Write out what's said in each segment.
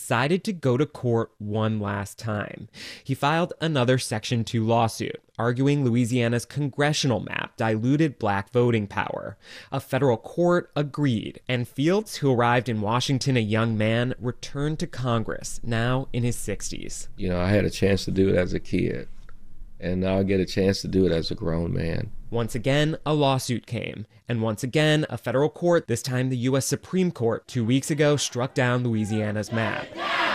decided to go to court one last time. He filed another Section 2 lawsuit, arguing Louisiana's congressional map diluted black voting power. A federal court agreed, and Fields, who arrived in Washington a young man, returned to Congress, now in his 60s. You know, I had a chance to do it as a kid, and now I get a chance to do it as a grown man. Once again, a lawsuit came, and once again, a federal court, this time the U.S. Supreme Court, 2 weeks ago struck down Louisiana's map.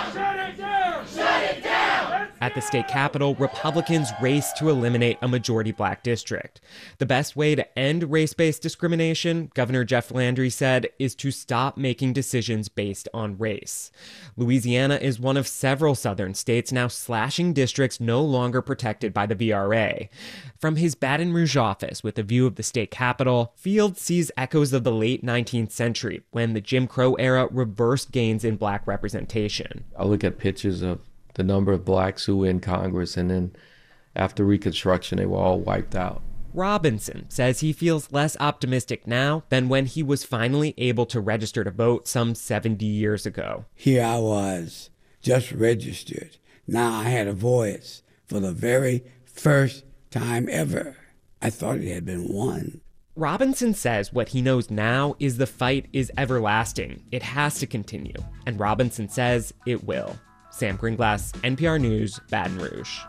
At the state capitol, Republicans raced to eliminate a majority black district. The best way to end race-based discrimination, Governor Jeff Landry said, is to stop making decisions based on race. Louisiana is one of several southern states now slashing districts no longer protected by the VRA. From his Baton Rouge office with a view of the state capitol, Fields sees echoes of the late 19th century when the Jim Crow era reversed gains in black representation. I look at pictures of the number of blacks who were in Congress, and then after Reconstruction, they were all wiped out. Robinson says he feels less optimistic now than when he was finally able to register to vote some 70 years ago. Here I was, just registered. Now I had a voice for the very first time ever. I thought it had been won. Robinson says what he knows now is the fight is everlasting. It has to continue. And Robinson says it will. Sam Greenglass, NPR News, Baton Rouge.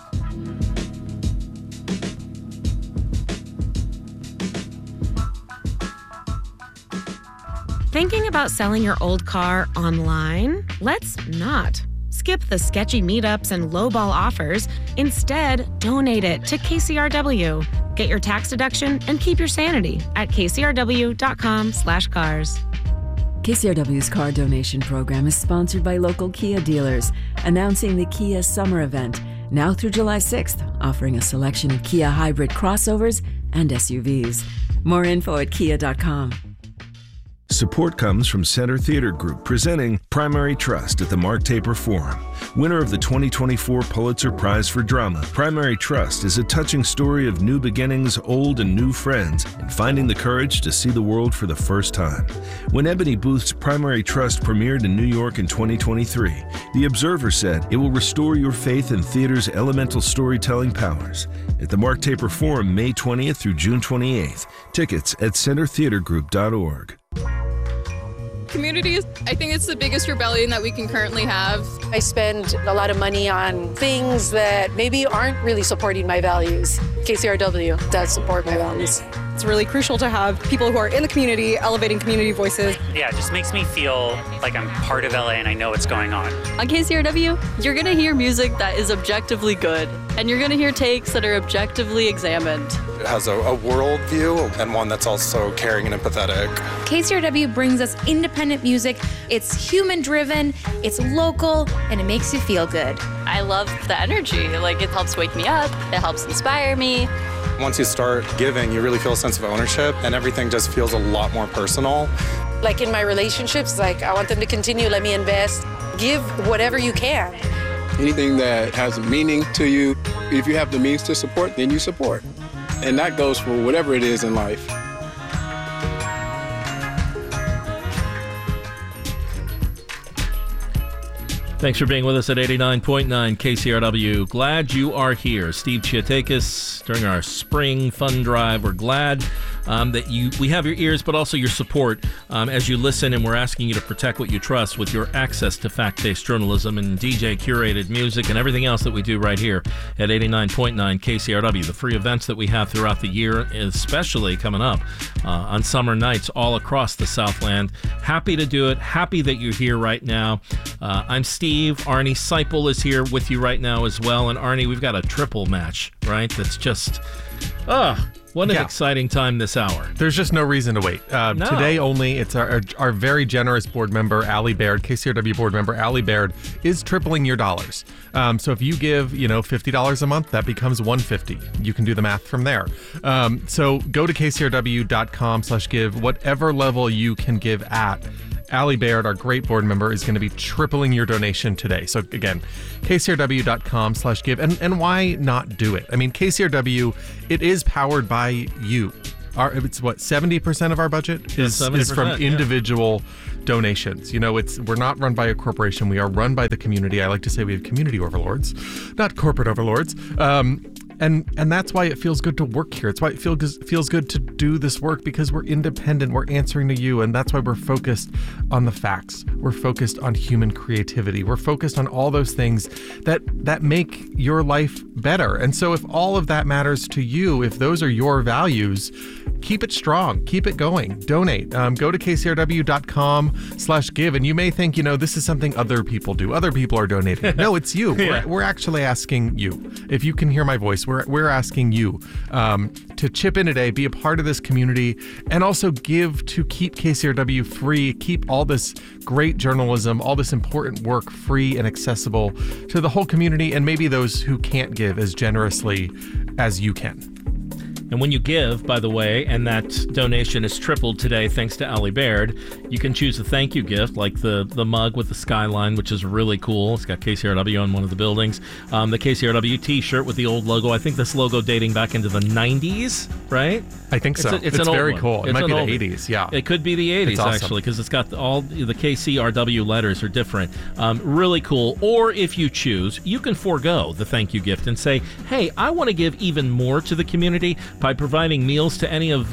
Thinking about selling your old car online? Let's not. Skip the sketchy meetups and lowball offers. Instead, donate it to KCRW. Get your tax deduction and keep your sanity at kcrw.com/cars. KCRW's car donation program is sponsored by local Kia dealers, announcing the Kia Summer Event, now through July 6th, offering a selection of Kia hybrid crossovers and SUVs. More info at kia.com. Support comes from Center Theater Group, presenting Primary Trust at the Mark Taper Forum. Winner of the 2024 Pulitzer Prize for Drama, Primary Trust is a touching story of new beginnings, old and new friends, and finding the courage to see the world for the first time. When Ebony Booth's Primary Trust premiered in New York in 2023, The Observer said it will restore your faith in theater's elemental storytelling powers. At the Mark Taper Forum, May 20th through June 28th. Tickets at centertheatergroup.org. Community, I think it's the biggest rebellion that we can currently have. I spend a lot of money on things that maybe aren't really supporting my values. KCRW does support my values. It's really crucial to have people who are in the community elevating community voices. Yeah, it just makes me feel like I'm part of LA and I know what's going on. On KCRW, you're going to hear music that is objectively good, and you're going to hear takes that are objectively examined. It has a world view and one that's also caring and empathetic. KCRW brings us independent music. It's human-driven, it's local, and it makes you feel good. I love the energy. Like, it helps wake me up, it helps inspire me. Once you start giving, you really feel a sense of ownership, and everything just feels a lot more personal. Like in my relationships, like I want them to continue, let me invest, give whatever you can. Anything that has a meaning to you, if you have the means to support, then you support. And that goes for whatever it is in life. Thanks for being with us at 89.9 KCRW. Glad you are here. Steve Chiatakis, during our spring fun drive. We're glad that we have your ears, but also your support as you listen, and we're asking you to protect what you trust with your access to fact-based journalism and DJ-curated music and everything else that we do right here at 89.9 KCRW. The free events that we have throughout the year, especially coming up on summer nights all across the Southland. Happy to do it. Happy that you're here right now. I'm Steve. Arnie Seipel is here with you right now as well. And Arnie, we've got a triple match, right? That's just, what an exciting time this hour. There's just no reason to wait. No. Today only, it's our very generous board member, Allie Baird, KCRW board member, Allie Baird, is tripling your dollars. So if you give, $50 a month, that becomes $150. You can do the math from there. So go to kcrw.com/give, whatever level you can give at. Allie Baird, our great board member, is going to be tripling your donation today. So again, kcrw.com/give. And why not do it? I mean, KCRW, it is powered by you. It's 70% of our budget is from individual donations. We're not run by a corporation. We are run by the community. I like to say we have community overlords, not corporate overlords. And that's why it feels good to work here. It's why it feels good to do this work, because we're independent. We're answering to you, and that's why we're focused on the facts. We're focused on human creativity. We're focused on all those things that make your life better. And so if all of that matters to you, if those are your values, keep it strong. Keep it going. Donate. Go to kcrw.com/give. And you may think, this is something other people do. Other people are donating. No, it's you. Yeah. We're actually asking you. If you can hear my voice, we're asking you to chip in today, be a part of this community, and also give to keep KCRW free, keep all this great journalism, all this important work free and accessible to the whole community, and maybe those who can't give as generously as you can. And when you give, by the way, and that donation is tripled today thanks to Allie Baird, you can choose a thank you gift, like the mug with the skyline, which is really cool. It's got KCRW on one of the buildings. The KCRW t-shirt with the old logo. I think this logo dating back into the 90s, right? I think so. It's an very old cool. One. It might be the oldie. 80s, yeah. It could be the 80s, awesome. actually, because it's got all the KCRW letters are different. Really cool. Or if you choose, you can forego the thank you gift and say, hey, I want to give even more to the community by providing meals to any of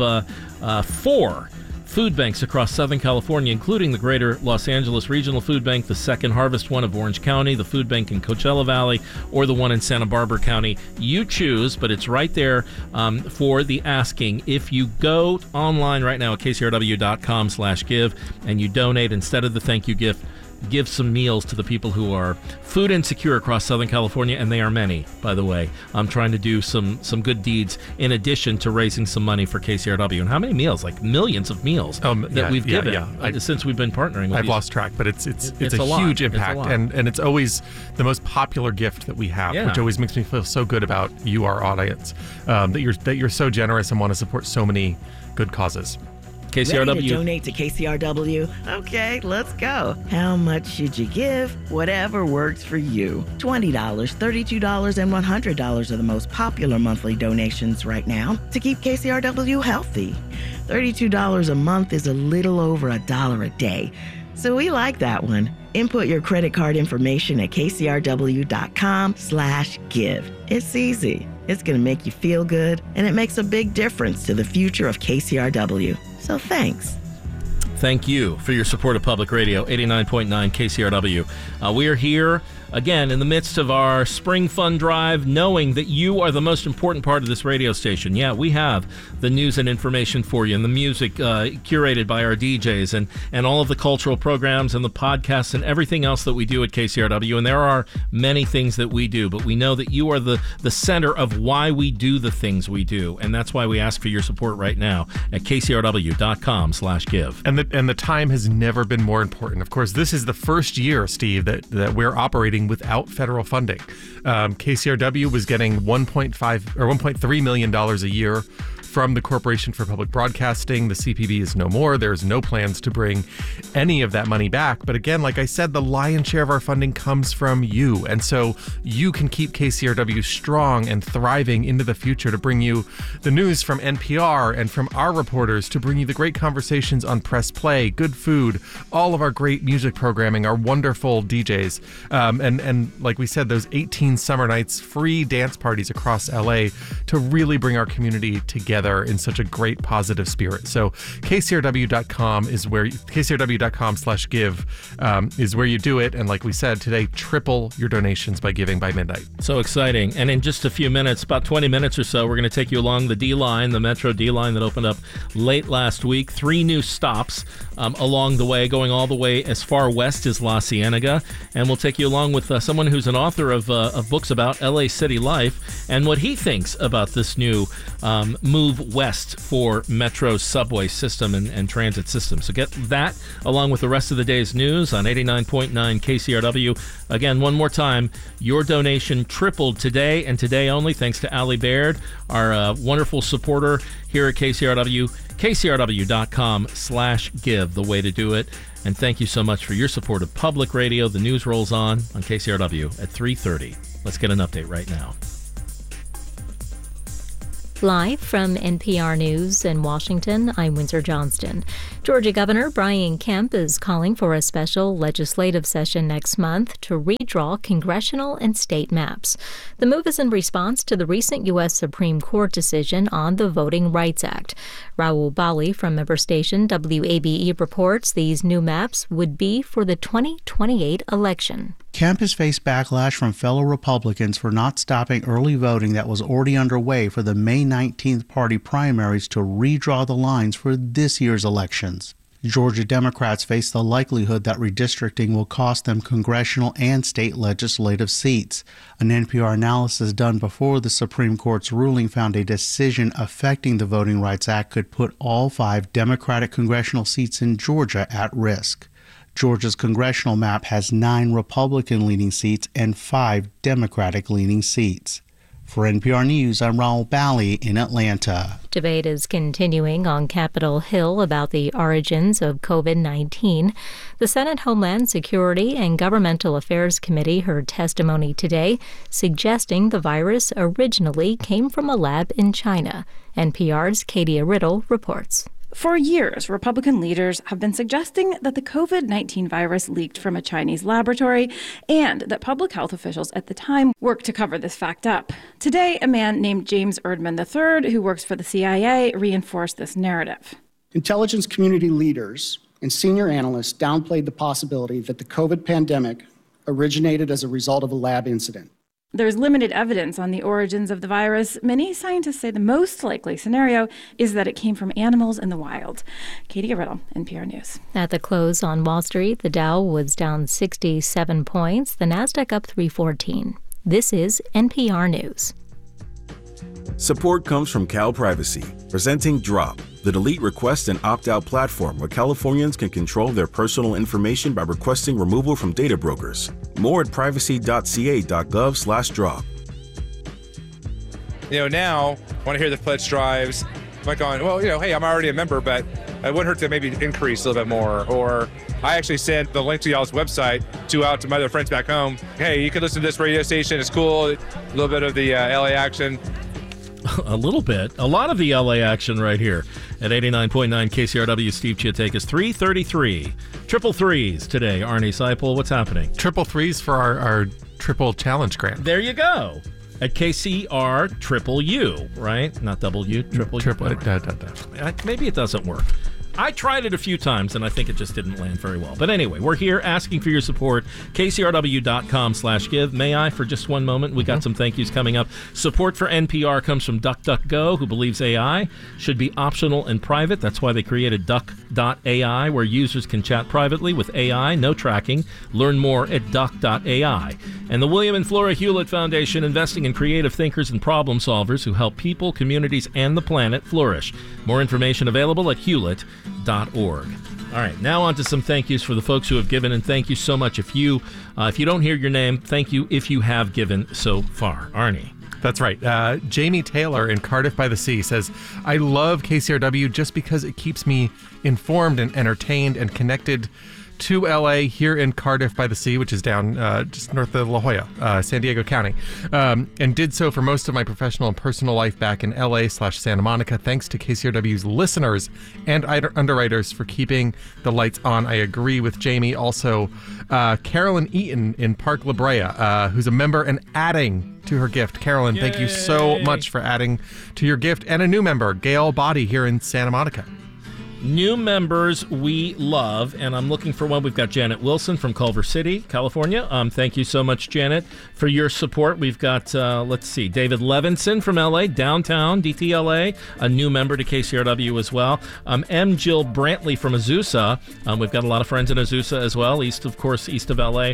4 food banks across Southern California, including the Greater Los Angeles Regional Food Bank, the Second Harvest one of Orange County, the food bank in Coachella Valley, or the one in Santa Barbara County. You choose, but it's right there for the asking. If you go online right now at kcrw.com/give and you donate instead of the thank you gift, give some meals to the people who are food insecure across Southern California, and they are many, by the way. I'm trying to do some good deeds in addition to raising some money for KCRW. And how many meals? Like millions of meals that we've given since we've been partnering with I've lost track, but it's a lot. huge impact, It's a lot. and it's always the most popular gift that we have, which always makes me feel so good about you, our audience, that you're so generous and want to support so many good causes. KCRW. Ready to donate to KCRW? Okay, let's go. How much should you give? Whatever works for you. $20, $32, and $100 are the most popular monthly donations right now to keep KCRW healthy. $32 a month is a little over $1 a day. So we like that one. Input your credit card information at kcrw.com/give. It's easy. It's going to make you feel good, and it makes a big difference to the future of KCRW. So thanks. Thank you for your support of Public Radio, 89.9 KCRW. We are here again in the midst of our Spring Fun Drive, knowing that you are the most important part of this radio station. Yeah, we have the news and information for you, and the music curated by our DJs, and all of the cultural programs and the podcasts and everything else that we do at KCRW. And there are many things that we do, but we know that you are the center of why we do the things we do, and that's why we ask for your support right now at kcrw.com/give. And the time has never been more important. Of course, this is the first year, Steve, that we're operating without federal funding. KCRW was getting $1.3 million a year from the Corporation for Public Broadcasting. The CPB is no more. There's no plans to bring any of that money back. But again, like I said, the lion's share of our funding comes from you. And so you can keep KCRW strong and thriving into the future, to bring you the news from NPR and from our reporters, to bring you the great conversations on Press Play, good food, all of our great music programming, our wonderful DJs. And like we said, those 18 summer nights, free dance parties across LA to really bring our community together in such a great positive spirit. So kcrw.com is where kcrw.com/give is where you do it. And like we said today, triple your donations by giving by midnight. So exciting. And in just a few minutes, about 20 minutes or so, we're going to take you along the D-Line, the Metro D-Line that opened up late last week. 3 new stops along the way, going all the way as far west as La Cienega. And we'll take you along with someone who's an author of books about LA city life and what he thinks about this new move west for Metro's subway system and transit system. So get that along with the rest of the day's news on 89.9 KCRW. Again, one more time, your donation tripled today and today only, thanks to Allie Baird, our wonderful supporter here at KCRW. KCRW.com/give, the way to do it. And thank you so much for your support of Public Radio. The news rolls on KCRW at 3:30. Let's get an update right now. Live from NPR News in Washington, I'm Windsor Johnston. Georgia Governor Brian Kemp is calling for a special legislative session next month to redraw congressional and state maps. The move is in response to the recent U.S. Supreme Court decision on the Voting Rights Act. Raul Bali from member station WABE reports these new maps would be for the 2028 election. Kemp has faced backlash from fellow Republicans for not stopping early voting that was already underway for the May 19th party primaries to redraw the lines for this year's elections. Georgia Democrats face the likelihood that redistricting will cost them congressional and state legislative seats. An NPR analysis done before the Supreme Court's ruling found a decision affecting the Voting Rights Act could put all 5 Democratic congressional seats in Georgia at risk. Georgia's congressional map has 9 Republican-leaning seats and 5 Democratic-leaning seats. For NPR News, I'm Raul Bali in Atlanta. Debate is continuing on Capitol Hill about the origins of COVID-19. The Senate Homeland Security and Governmental Affairs Committee heard testimony today suggesting the virus originally came from a lab in China. NPR's Katie Riddle reports. For years, Republican leaders have been suggesting that the COVID-19 virus leaked from a Chinese laboratory and that public health officials at the time worked to cover this fact up. Today, a man named James Erdman III, who works for the CIA, reinforced this narrative. Intelligence community leaders and senior analysts downplayed the possibility that the COVID pandemic originated as a result of a lab incident. There's limited evidence on the origins of the virus. Many scientists say the most likely scenario is that it came from animals in the wild. Katie Riddle, NPR News. At the close on Wall Street, the Dow was down 67 points, the Nasdaq up 314. This is NPR News. Support comes from Cal Privacy, presenting Drop, the delete, request, and opt-out platform where Californians can control their personal information by requesting removal from data brokers. More at privacy.ca.gov/drop. Now, when I hear the pledge drives, I'm like going, well, hey, I'm already a member, but it wouldn't hurt to maybe increase a little bit more. Or I actually sent the link to y'all's website out to my other friends back home. Hey, you can listen to this radio station. It's cool. A little bit of the LA action. A little bit. A lot of the LA action right here at 89.9 KCRW. Steve Chiatakis, 333. Triple threes today. Arnie Seipel, what's happening? Triple threes for our triple challenge grant. There you go. At KCR Triple U, right? Not double U, triple U. Maybe it doesn't work. I tried it a few times, and I think it just didn't land very well. But anyway, we're here asking for your support. KCRW.com/give. May I, for just one moment? We got some thank yous coming up. Support for NPR comes from DuckDuckGo, who believes AI should be optional and private. That's why they created Duck.ai, where users can chat privately with AI, no tracking. Learn more at Duck.ai. And the William and Flora Hewlett Foundation, investing in creative thinkers and problem solvers who help people, communities, and the planet flourish. More information available at Hewlett.org. All right, now on to some thank yous for the folks who have given, and thank you so much. If you don't hear your name, thank you if you have given so far. Arnie. That's right. Jamie Taylor in Cardiff by the Sea says, I love KCRW just because it keeps me informed and entertained and connected to LA here in Cardiff by the Sea, which is down just north of La Jolla, San Diego County, and did so for most of my professional and personal life back in LA/Santa Monica. Thanks to KCRW's listeners and underwriters for keeping the lights on. I agree with Jamie. Also, Carolyn Eaton in Park La Brea, who's a member and adding to her gift. Carolyn, Yay. Thank you so much for adding to your gift. And a new member, Gail Body here in Santa Monica. New members we love, and I'm looking for one. We've got Janet Wilson from Culver City, California. Thank you so much, Janet, for your support. We've got, David Levinson from LA, downtown, DTLA, a new member to KCRW as well. M. Jill Brantley from Azusa. We've got a lot of friends in Azusa as well, east of LA.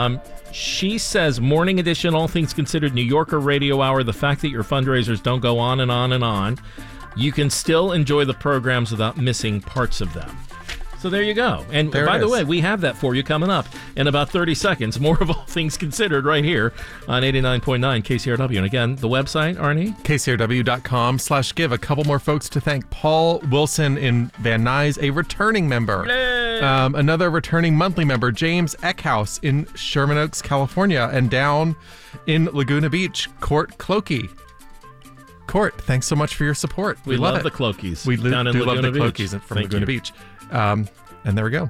She says, morning edition, all things considered, New Yorker radio hour, the fact that your fundraisers don't go on and on and on. You can still enjoy the programs without missing parts of them. So there you go. And by the way, we have that for you coming up in about 30 seconds. More of All Things Considered right here on 89.9 KCRW. And again, the website, Arnie? KCRW.com/give. A couple more folks to thank. Paul Wilson in Van Nuys, a returning member. Another returning monthly member, James Eckhouse in Sherman Oaks, California. And down in Laguna Beach, Court Clokey. Court, thanks so much for your support. We love it. the Cloakies. We down in do love Laguna the Beach. Cloakies from Thank Laguna you. Beach. And there we go.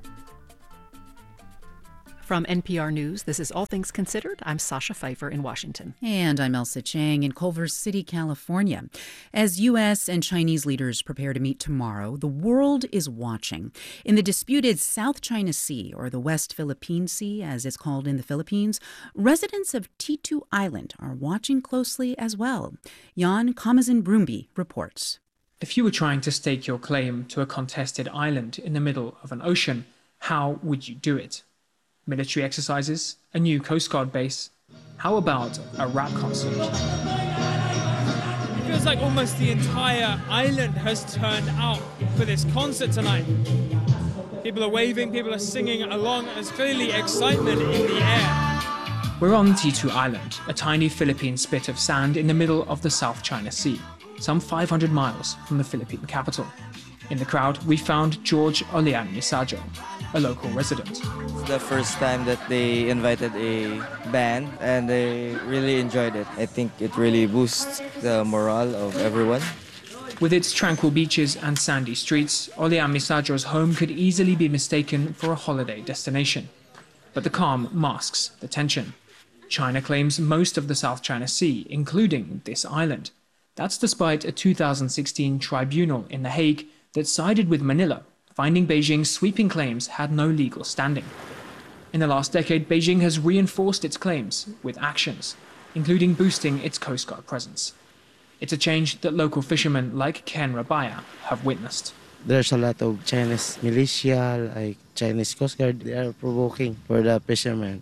From NPR News, this is All Things Considered. I'm Sasha Pfeiffer in Washington. And I'm Elsa Chang in Culver City, California. As U.S. and Chinese leaders prepare to meet tomorrow, the world is watching. In the disputed South China Sea, or the West Philippine Sea, as it's called in the Philippines, residents of T2 Island are watching closely as well. Jan Kamazin-Brumby reports. If you were trying to stake your claim to a contested island in the middle of an ocean, how would you do it? Military exercises, a new Coast Guard base. How about a rap concert? It feels like almost the entire island has turned out for this concert tonight. People are waving, people are singing along. There's clearly excitement in the air. We're on T2 Island, a tiny Philippine spit of sand in the middle of the South China Sea, some 500 miles from the Philippine capital. In the crowd, we found George Olian Misajo, a local resident. It's the first time that they invited a band and they really enjoyed it. I think it really boosts the morale of everyone. With its tranquil beaches and sandy streets, Olian Misajo's home could easily be mistaken for a holiday destination. But the calm masks the tension. China claims most of the South China Sea, including this island. That's despite a 2016 tribunal in The Hague that sided with Manila, finding Beijing's sweeping claims had no legal standing. In the last decade, Beijing has reinforced its claims with actions, including boosting its Coast Guard presence. It's a change that local fishermen like Ken Rabaya have witnessed. There's a lot of Chinese militia, like Chinese Coast Guard. They are provoking for the fishermen.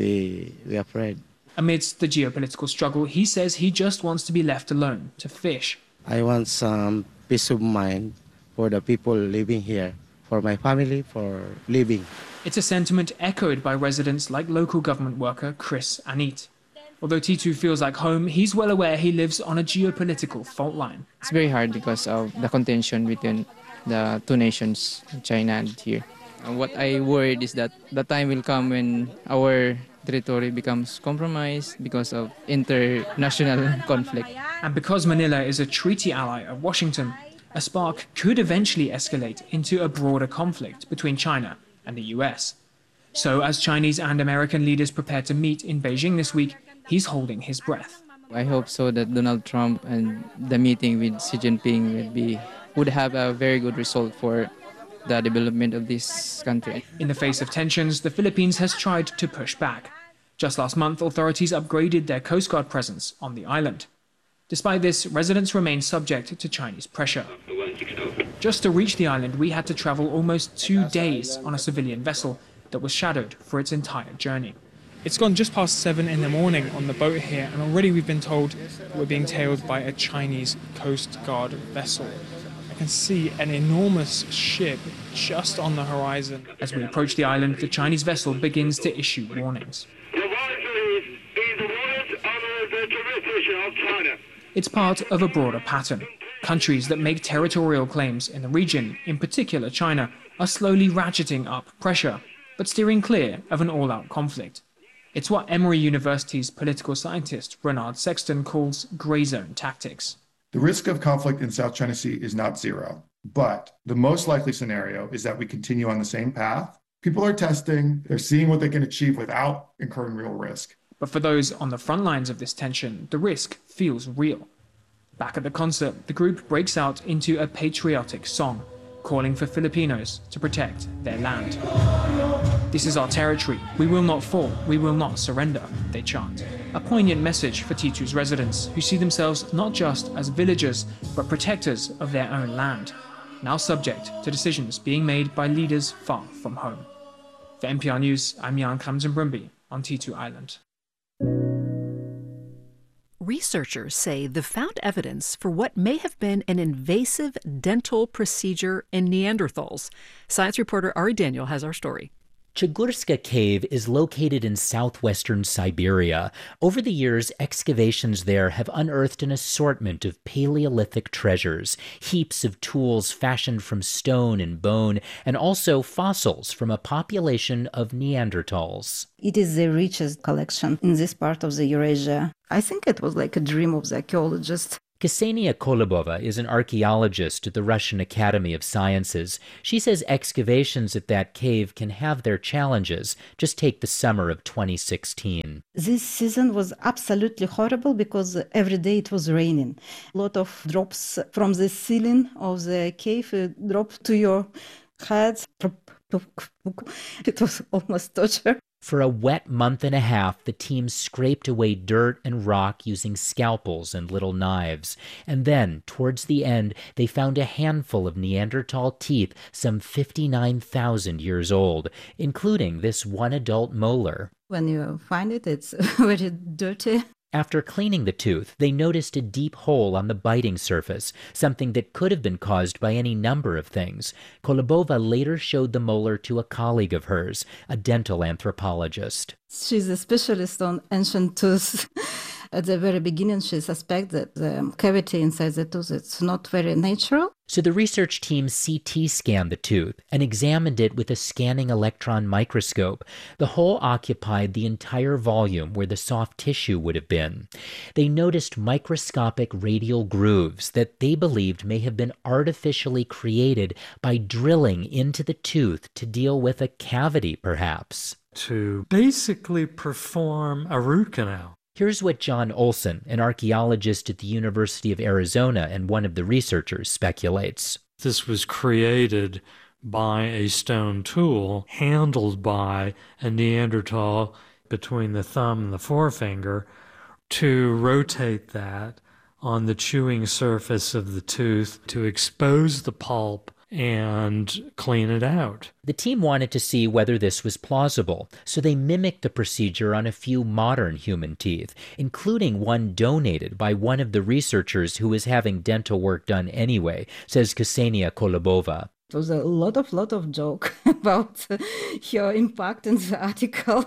We afraid. Amidst the geopolitical struggle, he says he just wants to be left alone to fish. I want some peace of mind for the people living here, for my family, for living. It's a sentiment echoed by residents like local government worker Chris Anit. Although T2 feels like home, he's well aware he lives on a geopolitical fault line. It's very hard because of the contention between the two nations, China and here. What I worried is that the time will come when our territory becomes compromised because of international conflict. And because Manila is a treaty ally of Washington, a spark could eventually escalate into a broader conflict between China and the US. So as Chinese and American leaders prepare to meet in Beijing this week, he's holding his breath. I hope so that Donald Trump and the meeting with Xi Jinping would have a very good result for the development of this country. In the face of tensions, the Philippines has tried to push back. Just last month, authorities upgraded their Coast Guard presence on the island. Despite this, residents remain subject to Chinese pressure. Just to reach the island, we had to travel almost 2 days on a civilian vessel that was shadowed for its entire journey. It's gone just past 7 in the morning on the boat here, and already we've been told that we're being tailed by a Chinese Coast Guard vessel. I can see an enormous ship just on the horizon. As we approach the island, the Chinese vessel begins to issue warnings. It's part of a broader pattern. Countries that make territorial claims in the region, in particular China, are slowly ratcheting up pressure, but steering clear of an all-out conflict. It's what Emory University's political scientist Bernard Sexton calls grey zone tactics. The risk of conflict in South China Sea is not zero, but the most likely scenario is that we continue on the same path. People are testing, they're seeing what they can achieve without incurring real risk. But for those on the front lines of this tension, the risk feels real. Back at the concert, the group breaks out into a patriotic song, calling for Filipinos to protect their land. "This is our territory. We will not fall. We will not surrender," they chant. A poignant message for T2's residents, who see themselves not just as villagers, but protectors of their own land, now subject to decisions being made by leaders far from home. For NPR News, I'm Jan Kamzen-Brumby on T2 Island. Researchers say they've found evidence for what may have been an invasive dental procedure in Neanderthals. Science reporter Ari Daniel has our story. Chigurska Cave is located in southwestern Siberia. Over the years, excavations there have unearthed an assortment of Paleolithic treasures, heaps of tools fashioned from stone and bone, and also fossils from a population of Neanderthals. It is the richest collection in this part of the Eurasia. I think it was like a dream of the archaeologists. Ksenia Kolobova is an archaeologist at the Russian Academy of Sciences. She says excavations at that cave can have their challenges. Just take the summer of 2016. This season was absolutely horrible because every day it was raining. A lot of drops from the ceiling of the cave dropped to your head. It was almost torture. For a wet month and a half, the team scraped away dirt and rock using scalpels and little knives. And then, towards the end, they found a handful of Neanderthal teeth, some 59,000 years old, including this one adult molar. When you find it, it's very dirty. After cleaning the tooth, they noticed a deep hole on the biting surface, something that could have been caused by any number of things. Kolobova later showed the molar to a colleague of hers, a dental anthropologist. She's a specialist on ancient tooth. At the very beginning, she suspected the cavity inside the tooth is not very natural. So the research team CT scanned the tooth and examined it with a scanning electron microscope. The hole occupied the entire volume where the soft tissue would have been. They noticed microscopic radial grooves that they believed may have been artificially created by drilling into the tooth to deal with a cavity, perhaps. To basically perform a root canal. Here's what John Olson, an archaeologist at the University of Arizona and one of the researchers, speculates. This was created by a stone tool handled by a Neanderthal between the thumb and the forefinger to rotate that on the chewing surface of the tooth to expose the pulp and clean it out. The team wanted to see whether this was plausible, so they mimicked the procedure on a few modern human teeth, including one donated by one of the researchers who was having dental work done anyway, says Ksenia Kolobova. It was a lot of joke about her impact in the article.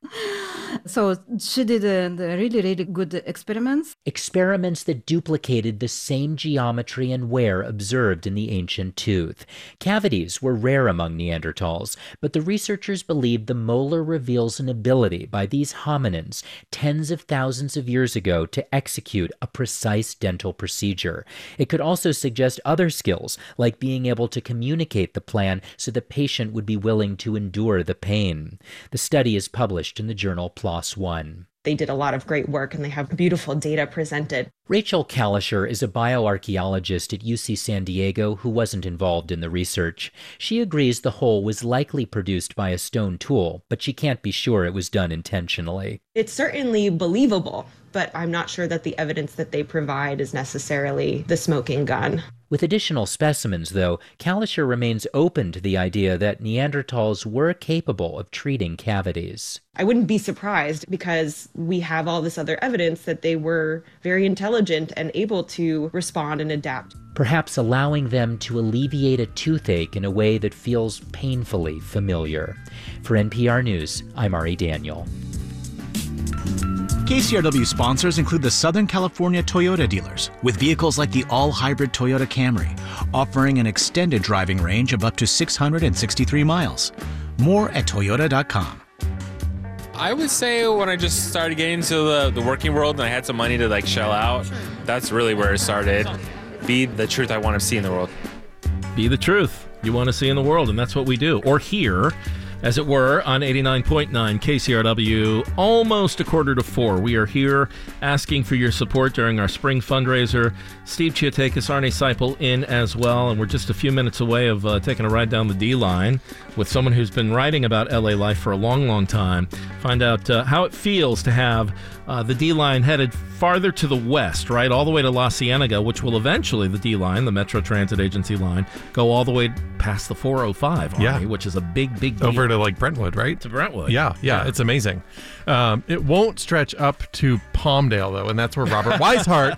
So she did really good experiments. Experiments that duplicated the same geometry and wear observed in the ancient tooth. Cavities were rare among Neanderthals, but the researchers believed the molar reveals an ability by these hominins tens of thousands of years ago to execute a precise dental procedure. It could also suggest other skills, like being able to communicate the plan so the patient would be willing to endure the pain. The study is published in the journal PLOS ONE. They did a lot of great work and they have beautiful data presented. Rachel Kalischer is a bioarchaeologist at UC San Diego who wasn't involved in the research. She agrees the hole was likely produced by a stone tool, but she can't be sure it was done intentionally. It's certainly believable, but I'm not sure that the evidence that they provide is necessarily the smoking gun. With additional specimens, though, Kalischer remains open to the idea that Neanderthals were capable of treating cavities. I wouldn't be surprised because we have all this other evidence that they were very intelligent and able to respond and adapt. Perhaps allowing them to alleviate a toothache in a way that feels painfully familiar. For NPR News, I'm Ari Daniel. KCRW sponsors include the Southern California Toyota dealers, with vehicles like the all-hybrid Toyota Camry, offering an extended driving range of up to 663 miles. More at toyota.com. I would say when I just started getting into the working world and I had some money to shell out, that's really where it started. Be the truth I want to see in the world. Be the truth you want to see in the world, and that's what we do. Or hear, as it were, on 89.9 KCRW, almost 3:45. We are here asking for your support during our spring fundraiser. Steve Chiatakis, Arne Seipel in as well, and we're just a few minutes away of taking a ride down the D-line with someone who's been writing about LA life for a long, long time. Find out how it feels to have the D-line headed farther to the west, right, all the way to La Cienega, which will eventually, the D-line, the Metro Transit Agency line, go all the way past the 405, Arnie, which is a big deal. Over to Brentwood, right? To Brentwood. Yeah, it's amazing. It won't stretch up to Palmdale, though, and that's where Robert Weishart,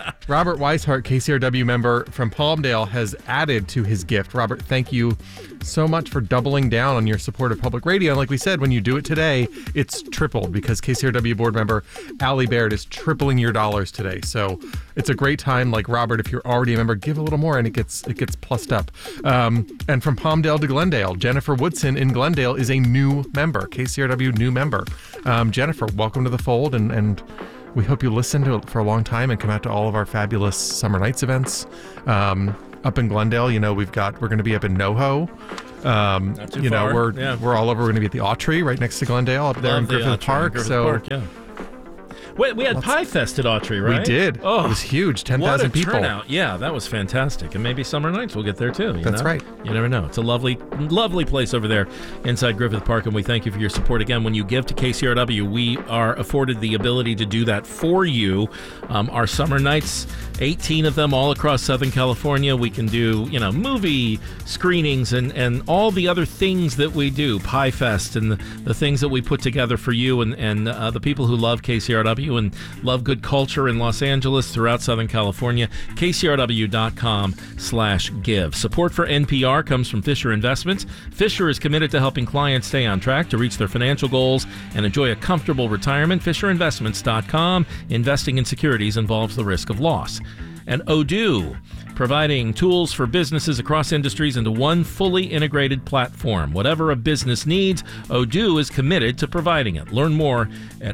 KCRW member from Palmdale, has added to his gift. Robert, thank you so much for doubling down on your support of public radio. And like we said, when you do it today, it's tripled because KCRW board member Allie Baird is tripling your dollars today. So it's a great time. Like Robert, if you're already a member, give a little more and it gets plussed up. And from Palmdale to Glendale, Jennifer Woodson in Glendale is a new member, KCRW new member. Jennifer, welcome to the fold, and We hope you listen to it for a long time and come out to all of our fabulous Summer Nights events. Up in Glendale, we're going to be up in NoHo. Not too far. We're all over. We're going to be at the Autry right next to Glendale up there in Griffith Park. Wait, we had Pie Fest at Autry, right? We did. Oh, it was huge. 10,000 people. Turnout. Yeah, that was fantastic. And maybe Summer Nights we'll get there too. That's right. You never know. It's a lovely, lovely place over there inside Griffith Park, and we thank you for your support. Again, when you give to KCRW, we are afforded the ability to do that for you. Our Summer Nights, 18 of them all across Southern California. We can do, movie screenings and all the other things that we do, Pie Fest and the things that we put together for you and the people who love KCRW and love good culture in Los Angeles, throughout Southern California. KCRW.com/give. Support for NPR comes from Fisher Investments. Fisher is committed to helping clients stay on track to reach their financial goals and enjoy a comfortable retirement. FisherInvestments.com. Investing in securities involves the risk of loss. And Odoo, providing tools for businesses across industries into one fully integrated platform. Whatever a business needs, Odoo is committed to providing it. Learn more at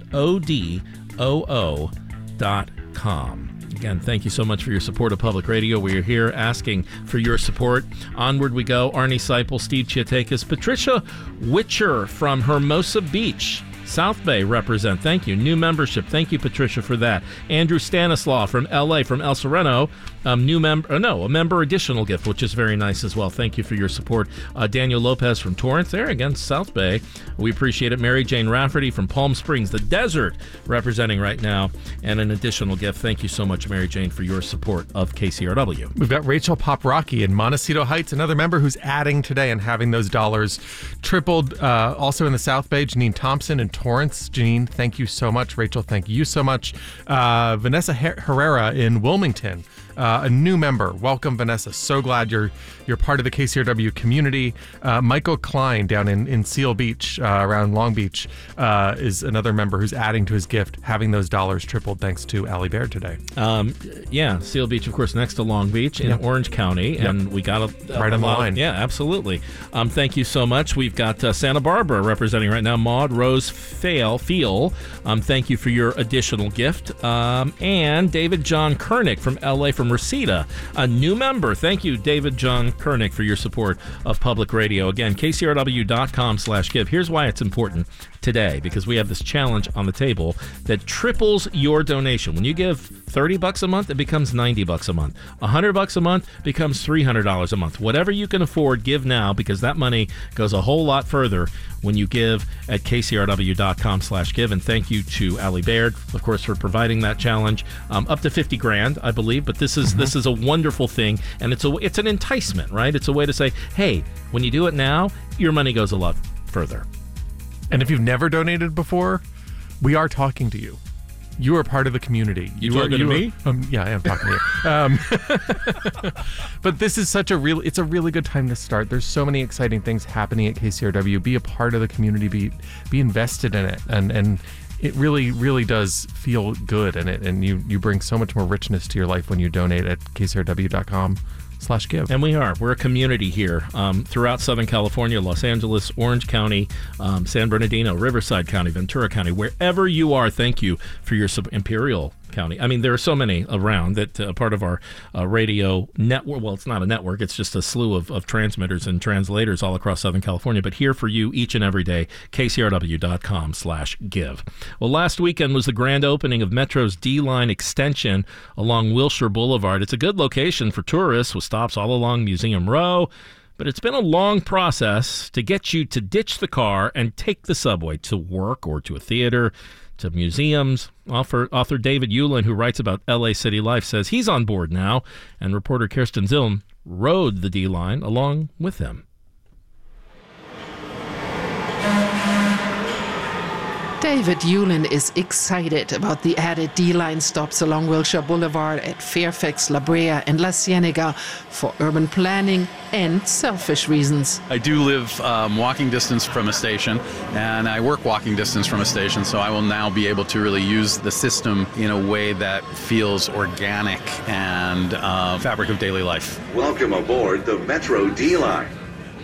odoo.com. Again, thank you so much for your support of Public Radio. We are here asking for your support. Onward we go. Arnie Seipel, Steve Chiatakis, Patricia Witcher from Hermosa Beach, South Bay represent. Thank you. New membership. Thank you, Patricia, for that. Andrew Stanislaw from LA, from El Sereno. A member additional gift, which is very nice as well. Thank you for your support. Daniel Lopez from Torrance, there again, South Bay. We appreciate it. Mary Jane Rafferty from Palm Springs, the desert, representing right now, and an additional gift. Thank you so much, Mary Jane, for your support of KCRW. We've got Rachel Poprocki in Montecito Heights, another member who's adding today and having those dollars tripled. Also in the South Bay, Janine Thompson in Torrance. Janine, thank you so much. Rachel, thank you so much. Vanessa Herrera in Wilmington. A new member. Welcome, Vanessa. So glad you're part of the KCRW community. Michael Klein down in Seal Beach, around Long Beach, is another member who's adding to his gift, having those dollars tripled thanks to Allie Baird today. Seal Beach, of course, next to Long Beach in Orange County, and we got right on the line. Yeah, absolutely. Thank you so much. We've got Santa Barbara representing right now, Maud Rose Feel. Thank you for your additional gift. And David John Kernick from LA, from Reseda, a new member. Thank you, David John Kernick, for your support of Public Radio. Again, KCRW.com/give. Here's why it's important today, because we have this challenge on the table that triples your donation. When you give $30 a month, it becomes $90 a month. $100 a month becomes $300 a month. Whatever you can afford, give now, because that money goes a whole lot further when you give at KCRW.com/give. And thank you to Allie Baird, of course, for providing that challenge. Up to $50,000, I believe, but this is a wonderful thing, and it's an enticement, right? It's a way to say, hey, when you do it now, your money goes a lot further. And if you've never donated before, we are talking to you. You are part of the community. You talking to me? Yeah, I am talking to you. But this is it's a really good time to start. There's so many exciting things happening at KCRW. Be a part of the community. Be invested in it. And it really, really does feel good. And you bring so much more richness to your life when you donate at KCRW.com/give. And we're a community here throughout Southern California, Los Angeles, Orange County, San Bernardino, Riverside County, Ventura County, wherever you are. Thank you for your Imperial County. I mean, there are so many around that part of our radio network. Well, it's not a network. It's just a slew of transmitters and translators all across Southern California. But here for you each and every day, KCRW.com/give. Well, last weekend was the grand opening of Metro's D-Line extension along Wilshire Boulevard. It's a good location for tourists with stops all along Museum Row. But it's been a long process to get you to ditch the car and take the subway to work or to a theater, to museums. Author David Ulin, who writes about LA city life, says he's on board now, and reporter Kirsten Zilm rode the D-Line along with him. David Ulin is excited about the added D-Line stops along Wilshire Boulevard at Fairfax, La Brea, and La Cienega for urban planning and selfish reasons. I do live walking distance from a station, and I work walking distance from a station, so I will now be able to really use the system in a way that feels organic and fabric of daily life. Welcome aboard the Metro D-Line.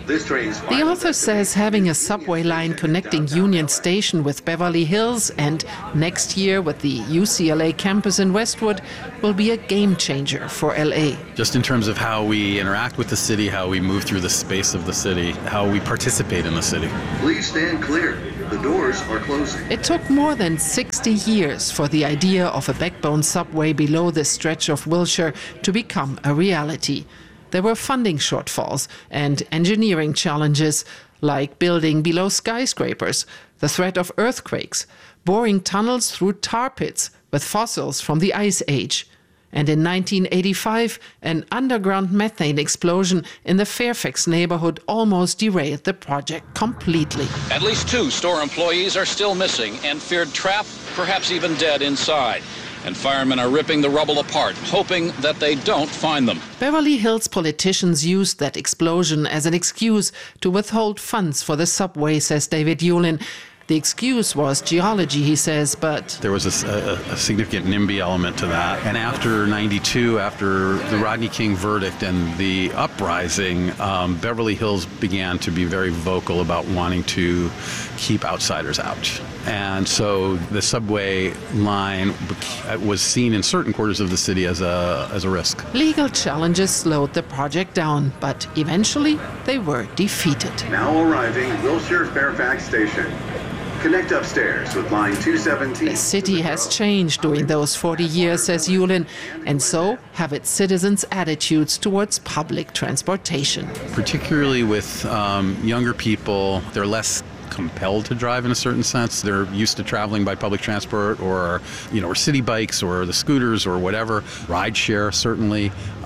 The author says having a subway line connecting Union Station with Beverly Hills and next year with the UCLA campus in Westwood will be a game changer for LA. Just in terms of how we interact with the city, how we move through the space of the city, how we participate in the city. Please stand clear. The doors are closing. It took more than 60 years for the idea of a backbone subway below this stretch of Wilshire to become a reality. There were funding shortfalls and engineering challenges, like building below skyscrapers, the threat of earthquakes, boring tunnels through tar pits with fossils from the Ice Age. And in 1985, an underground methane explosion in the Fairfax neighborhood almost derailed the project completely. At least 2 store employees are still missing and feared trapped, perhaps even dead inside. And firemen are ripping the rubble apart, hoping that they don't find them. Beverly Hills politicians used that explosion as an excuse to withhold funds for the subway, says David Yulin. The excuse was geology, he says, but there was a significant NIMBY element to that. And after 92, after the Rodney King verdict and the uprising, Beverly Hills began to be very vocal about wanting to keep outsiders out. And so the subway line was seen in certain quarters of the city as a risk. Legal challenges slowed the project down, but eventually they were defeated. Now arriving Wilshire Fairfax Station. Connect upstairs with line 217. The city has changed during those 40 years, says Yulin, and so have its citizens' attitudes towards public transportation. Particularly with younger people, they're less compelled to drive in a certain sense. They're used to traveling by public transport or city bikes or the scooters or whatever, rideshare certainly.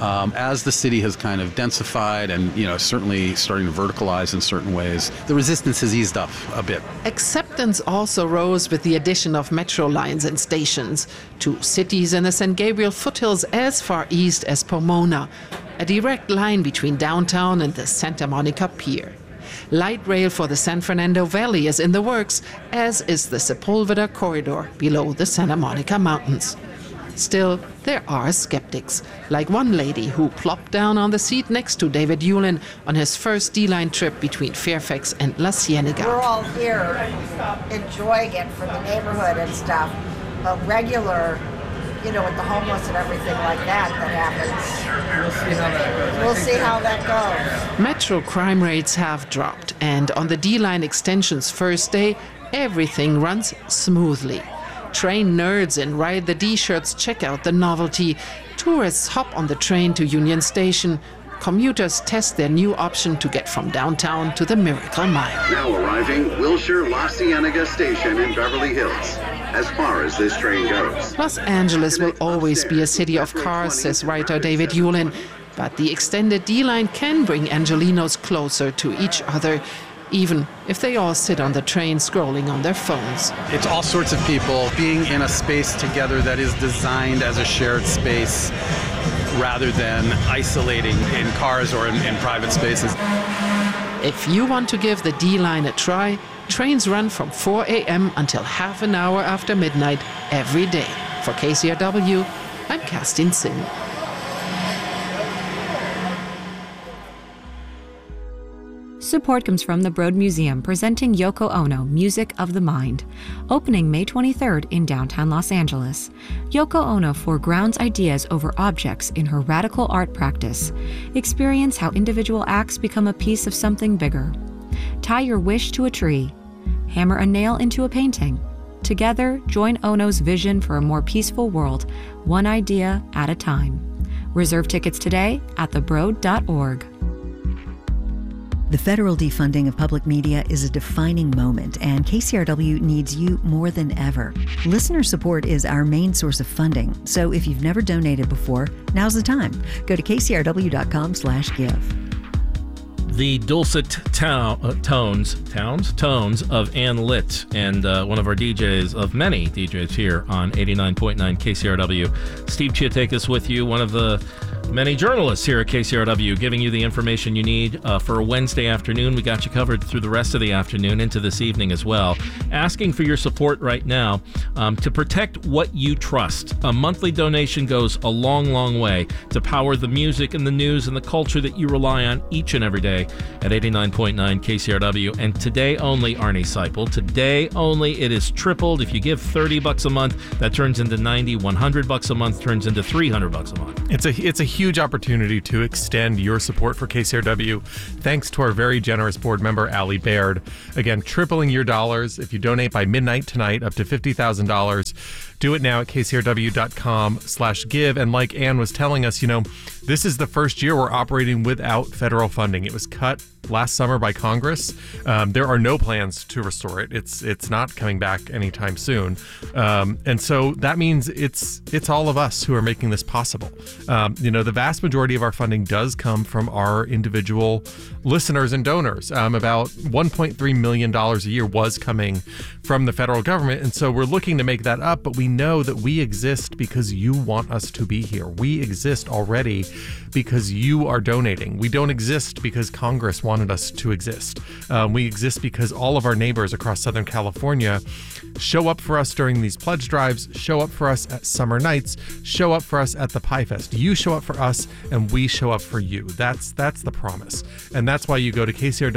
As the city has kind of densified and certainly starting to verticalize in certain ways, the resistance has eased up a bit. Acceptance also rose with the addition of metro lines and stations to cities in the San Gabriel foothills as far east as Pomona, a direct line between downtown and the Santa Monica Pier. Light rail for the San Fernando Valley is in the works, as is the Sepulveda corridor below the Santa Monica Mountains. Still, there are skeptics, like one lady who plopped down on the seat next to David Yulin on his first D-line trip between Fairfax and La Cienega. We're all here enjoying it for the neighborhood and stuff, but regular, with the homeless and everything like that happens. We'll see how that goes. Metro crime rates have dropped, and on the D-line extension's first day, everything runs smoothly. Train nerds in Ride the D-shirts check out the novelty. Tourists hop on the train to Union Station. Commuters test their new option to get from downtown to the Miracle Mile. Now arriving Wilshire La Cienega Station in Beverly Hills. As far as this train goes. Los Angeles will always be a city of cars, says writer David Yulin. But the extended D-line can bring Angelenos closer to each other, even if they all sit on the train scrolling on their phones. It's all sorts of people being in a space together that is designed as a shared space rather than isolating in cars or in private spaces. If you want to give the D-line a try, trains run from 4 a.m. until half an hour after midnight every day. For KCRW, I'm Kerstin Sinn. Support comes from the Broad Museum, presenting Yoko Ono, Music of the Mind, opening May 23rd in downtown Los Angeles. Yoko Ono foregrounds ideas over objects in her radical art practice. Experience how individual acts become a piece of something bigger. Tie your wish to a tree. Hammer a nail into a painting. Together, join Ono's vision for a more peaceful world, one idea at a time. Reserve tickets today at thebroad.org. The federal defunding of public media is a defining moment, and KCRW needs you more than ever. Listener support is our main source of funding, so if you've never donated before, now's the time. Go to kcrw.com/give. The dulcet tones of Ann Litt, and one of our DJs, of many DJs here on 89.9 KCRW. Steve Chiatakis with you, one of the Many journalists here at KCRW giving you the information you need for a Wednesday afternoon. We got you covered through the rest of the afternoon into this evening as well. Asking for your support right now to protect what you trust. A monthly donation goes a long, long way to power the music and the news and the culture that you rely on each and every day at 89.9 KCRW. And today only, Arnie Seipel, today only, it is tripled. If you give $30 a month, that turns into $90. $100 a month turns into $300 a month. It's a huge opportunity to extend your support for KCRW thanks to our very generous board member, Allie Baird. Again, tripling your dollars. If you donate by midnight tonight, up to $50,000, do it now at kcrw.com/give. And like Ann was telling us, this is the first year we're operating without federal funding. It was cut last summer by Congress. There are no plans to restore it. It's not coming back anytime soon. And so that means it's all of us who are making this possible. The vast majority of our funding does come from our individual listeners and donors. About $1.3 million a year was coming from the federal government. And so we're looking to make that up, but we know that we exist because you want us to be here. We exist already because you are donating. We don't exist because Congress wanted us to exist. We exist because all of our neighbors across Southern California show up for us during these pledge drives, show up for us at summer nights, show up for us at the Pie Fest. You show up for us and we show up for you. That's the promise. And that's why you go to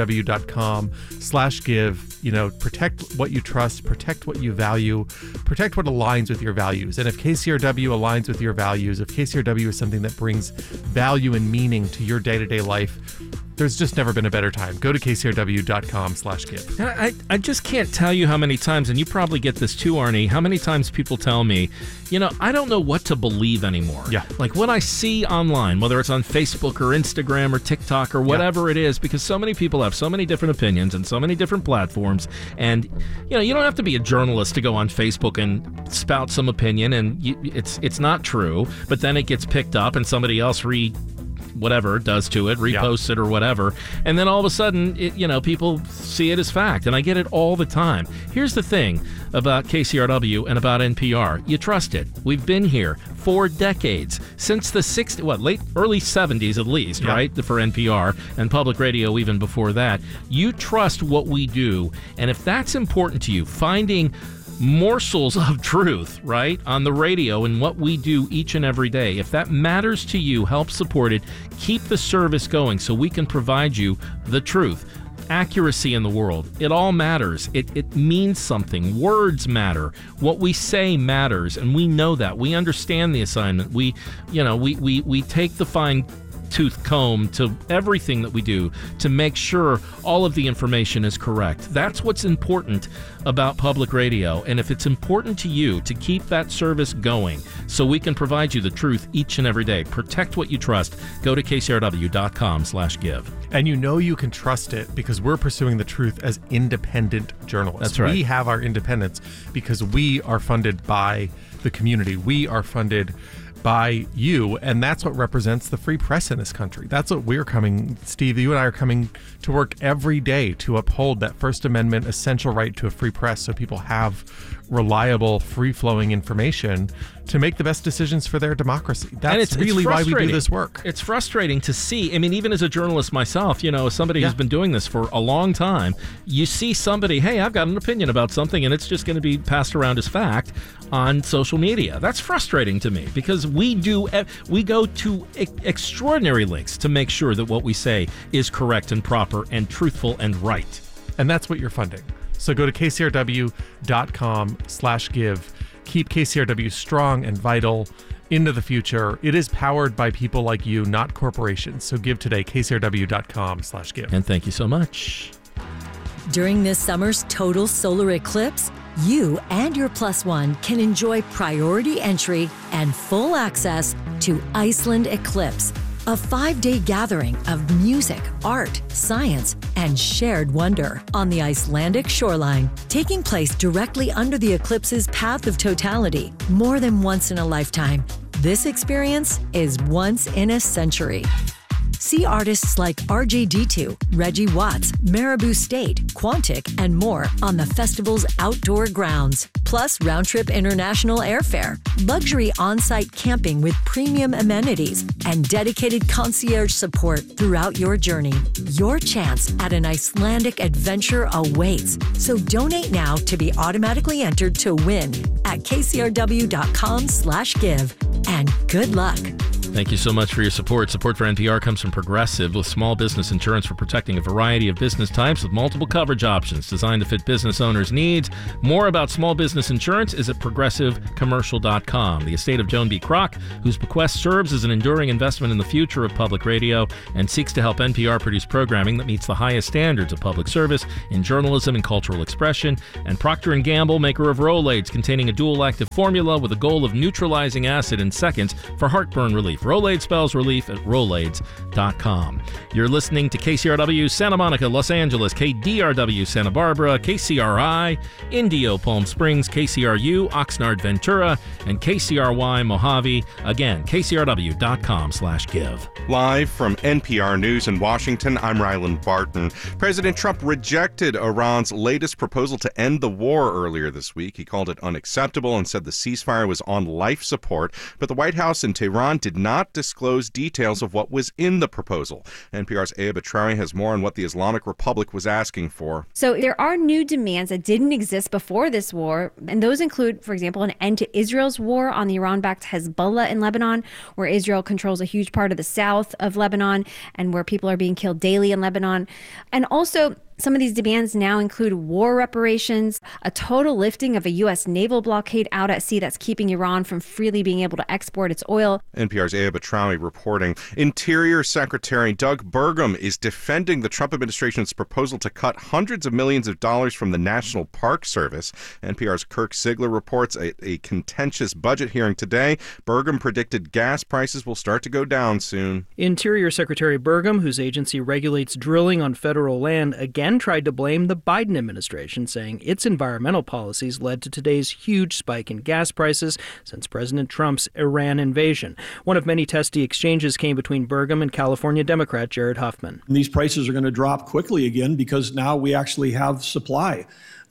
kcrw.com/give, protect what you trust, protect what you value, protect what aligns with your values. And if KCRW aligns with your values, if KCRW is something that brings value and meaning to your day-to-day life, there's just never been a better time. Go to kcrw.com/give. I just can't tell you how many times, and you probably get this too, Arnie, how many times people tell me, I don't know what to believe anymore. Yeah. Like what I see online, whether it's on Facebook or Instagram or TikTok or whatever it is, because so many people have so many different opinions and so many different platforms. And, you don't have to be a journalist to go on Facebook and spout some opinion, and it's not true, but then it gets picked up and somebody else does to it, reposts it or whatever, and then all of a sudden, people see it as fact, and I get it all the time. Here's the thing about KCRW and about NPR. You trust it. We've been here for decades, since the early 70s at least, right, for NPR, and public radio even before that. You trust what we do, and if that's important to you, finding morsels of truth, right, on the radio and what we do each and every day. If that matters to you, help support it. Keep the service going so we can provide you the truth. Accuracy in the world. It all matters. It means something. Words matter. What we say matters, and we know that. We understand the assignment. We take the fine tooth comb to everything that we do to make sure all of the information is correct. That's what's important about public radio. And if it's important to you to keep that service going so we can provide you the truth each and every day, protect what you trust, go to kcrw.com/give. And you can trust it because we're pursuing the truth as independent journalists. That's right. We have our independence because we are funded by the community. We are funded by you, and that's what represents the free press in this country. That's what we're coming, Steve, you and I are coming to work every day to uphold that First Amendment essential right to a free press so people have reliable, free-flowing information to make the best decisions for their democracy. That's really why we do this work. It's frustrating to see. I mean, even as a journalist myself, as somebody who's been doing this for a long time, you see somebody, hey, I've got an opinion about something, and it's just going to be passed around as fact on social media. That's frustrating to me because we go to extraordinary lengths to make sure that what we say is correct and proper and truthful and right. And that's what you're funding. So go to kcrw.com/give. Keep KCRW strong and vital into the future. It is powered by people like you, not corporations. So give today, kcrw.com/give. And thank you so much. During this summer's total solar eclipse, you and your plus one can enjoy priority entry and full access to Iceland Eclipse, a 5-day gathering of music, art, science, and shared wonder on the Icelandic shoreline, taking place directly under the eclipse's path of totality. More than once in a lifetime, this experience is once in a century. See artists like RJD2, Reggie Watts, Marabou State, Quantic, and more on the festival's outdoor grounds. Plus round-trip international airfare, luxury on-site camping with premium amenities, and dedicated concierge support throughout your journey. Your chance at an Icelandic adventure awaits. So donate now to be automatically entered to win at kcrw.com/give. And good luck. Thank you so much for your support. Support for NPR comes from Progressive, with small business insurance for protecting a variety of business types with multiple coverage options designed to fit business owners' needs. More about small business insurance is at progressivecommercial.com. The estate of Joan B. Kroc, whose bequest serves as an enduring investment in the future of public radio and seeks to help NPR produce programming that meets the highest standards of public service in journalism and cultural expression. And Procter & Gamble, maker of Rolaids, containing a dual-active formula with a goal of neutralizing acid in seconds for heartburn relief. Rolaids spells relief at Rolaids.com. You're listening to KCRW Santa Monica, Los Angeles, KDRW Santa Barbara, KCRI Indio Palm Springs, KCRU Oxnard Ventura, and KCRY Mojave. Again, KCRW.com/give. Live from NPR News in Washington, I'm Ryland Barton. President Trump rejected Iran's latest proposal to end the war earlier this week. He called it unacceptable and said the ceasefire was on life support. But the White House in Tehran did not disclose details of what was in the proposal. NPR's Aya Batrawi has more on what the Islamic Republic was asking for. So there are new demands that didn't exist before this war, and those include, for example, an end to Israel's war on the Iran-backed Hezbollah in Lebanon, where Israel controls a huge part of the south of Lebanon and where people are being killed daily in Lebanon. And also, some of these demands now include war reparations, a total lifting of a U.S. naval blockade out at sea that's keeping Iran from freely being able to export its oil. NPR's Aya Batrawi reporting. Interior Secretary Doug Burgum is defending the Trump administration's proposal to cut hundreds of millions of dollars from the National Park Service. NPR's Kirk Sigler reports a contentious budget hearing today. Burgum predicted gas prices will start to go down soon. Interior Secretary Burgum, whose agency regulates drilling on federal land, again tried to blame the Biden administration, saying its environmental policies led to today's huge spike in gas prices since President Trump's Iran invasion. One of many testy exchanges came between Burgum and California Democrat Jared Huffman. These prices are going to drop quickly again because now we actually have supply.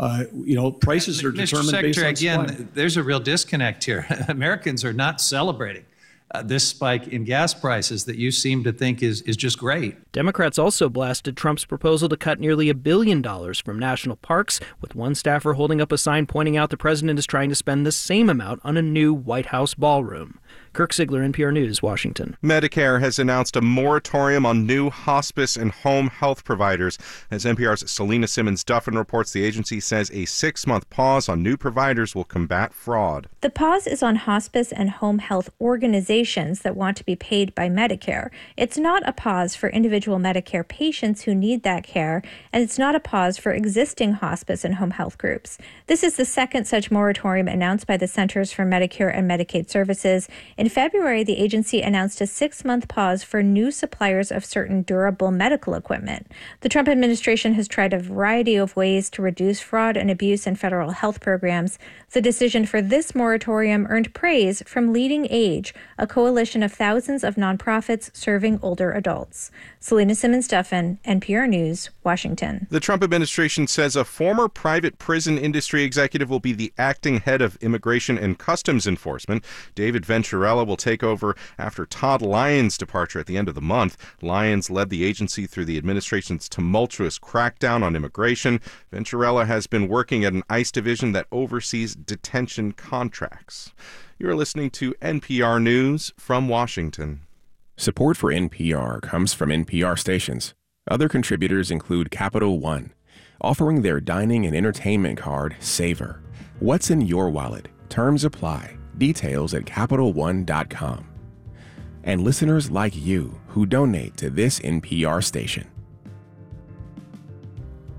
Prices are determined based on supply. Again, there's a real disconnect here. Americans are not celebrating this spike in gas prices that you seem to think is just great. Democrats also blasted Trump's proposal to cut nearly $1 billion from national parks, with one staffer holding up a sign pointing out the president is trying to spend the same amount on a new White House ballroom. Kirk Sigler, NPR News, Washington. Medicare has announced a moratorium on new hospice and home health providers. As NPR's Selena Simmons-Duffin reports, the agency says a 6-month pause on new providers will combat fraud. The pause is on hospice and home health organizations that want to be paid by Medicare. It's not a pause for individual Medicare patients who need that care, and it's not a pause for existing hospice and home health groups. This is the second such moratorium announced by the Centers for Medicare and Medicaid Services. In February, the agency announced a 6-month pause for new suppliers of certain durable medical equipment. The Trump administration has tried a variety of ways to reduce fraud and abuse in federal health programs. The decision for this moratorium earned praise from Leading Age, a coalition of thousands of nonprofits serving older adults. Selena Simmons-Duffin, NPR News, Washington. The Trump administration says a former private prison industry executive will be the acting head of Immigration and Customs Enforcement. David Venturella will take over after Todd Lyons' departure at the end of the month. Lyons led the agency through the administration's tumultuous crackdown on immigration. Venturella has been working at an ICE division that oversees detention contracts. You're listening to NPR News from Washington. Support for NPR comes from NPR stations. Other contributors include Capital One, offering their dining and entertainment card, Savor. What's in your wallet? Terms apply. Details at CapitalOne.com. And listeners like you who donate to this NPR station.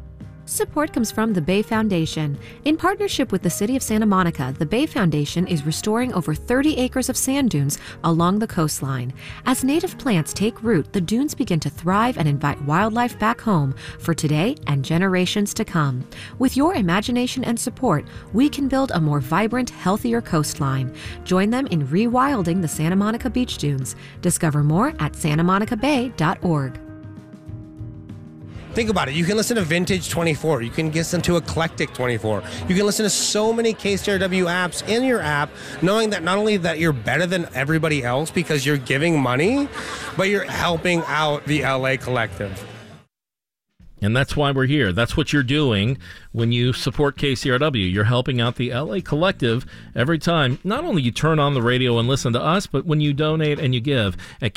Support comes from the Bay Foundation. In partnership with the City of Santa Monica, the Bay Foundation is restoring over 30 acres of sand dunes along the coastline. As native plants take root, the dunes begin to thrive and invite wildlife back home for today and generations to come. With your imagination and support, we can build a more vibrant, healthier coastline. Join them in rewilding the Santa Monica Beach Dunes. Discover more at santamonicabay.org. Think about it. You can listen to Vintage 24. You can listen to Eclectic 24. You can listen to so many KCRW apps in your app, knowing that not only that you're better than everybody else because you're giving money, but you're helping out the LA Collective. And that's why we're here. That's what you're doing when you support KCRW. You're helping out the LA Collective every time. Not only you turn on the radio and listen to us, but when you donate and you give at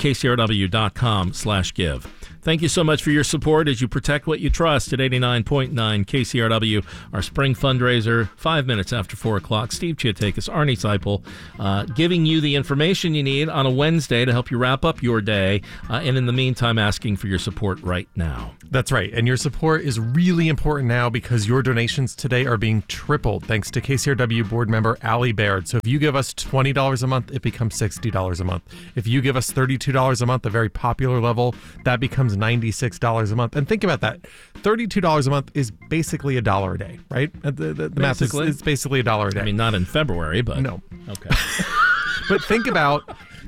kcrw.com/give. Thank you so much for your support as you protect what you trust at 89.9 KCRW. Our spring fundraiser, 5 minutes after 4 o'clock. Steve Chiatakis, Arnie Seipel, giving you the information you need on a Wednesday to help you wrap up your day. And in the meantime, asking for your support right now. That's right. And your support is really important now because your donations today are being tripled thanks to KCRW board member Allie Baird. So if you give us $20 a month, it becomes $60 a month. If you give us $32 a month, a very popular level, that becomes $96 a month. And think about that. $32 a month is basically $1 a day, right? The math is basically $1 a day. I mean, not in February, but... No. Okay. But think about